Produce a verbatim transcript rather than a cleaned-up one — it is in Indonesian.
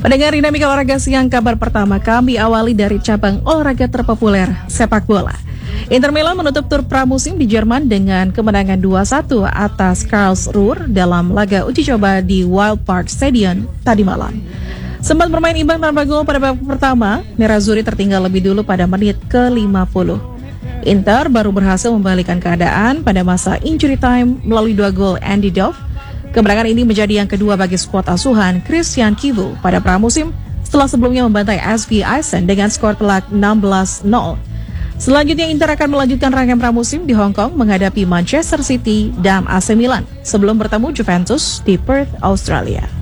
Pendengar Dinamika Olahraga Siang, kabar pertama kami awali dari cabang olahraga terpopuler, sepak bola. Inter Milan menutup tur pramusim di Jerman dengan kemenangan dua satu atas Karlsruhe dalam laga uji coba di Wild Park Stadium tadi malam. Sempat bermain imbang tanpa gol pada babak pertama, Nerazzurri tertinggal lebih dulu pada menit ke lima puluh. Inter baru berhasil membalikkan keadaan pada masa injury time melalui dua gol Andy Dove. Kemenangan ini menjadi yang kedua bagi skuad asuhan Christian Kivu pada pramusim setelah sebelumnya membantai S V Eisen dengan skor telak enam belas nol. Selanjutnya Inter akan melanjutkan rangkaian pramusim di Hong Kong menghadapi Manchester City dan A C Milan sebelum bertemu Juventus di Perth, Australia.